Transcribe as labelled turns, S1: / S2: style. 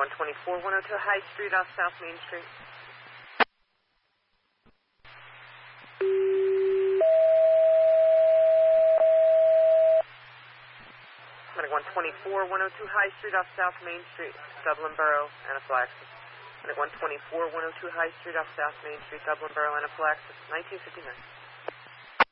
S1: 124, 102 High Street off South Main Street. Medic 124, 102 High Street off South Main Street, Dublin Borough, anaphylaxis. Medic 124, 102 High Street off South Main Street, Dublin Borough, anaphylaxis, 1959.